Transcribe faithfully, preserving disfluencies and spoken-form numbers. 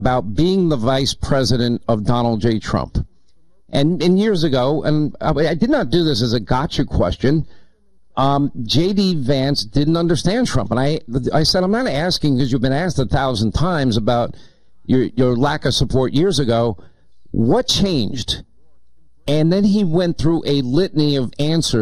about being the vice president of Donald J. Trump. And, and years ago, and I did not do this as a gotcha question, um, J D. Vance didn't understand Trump. And I, I said, I'm not asking because you've been asked a thousand times about your, your lack of support years ago. What changed? And then he went through a litany of answers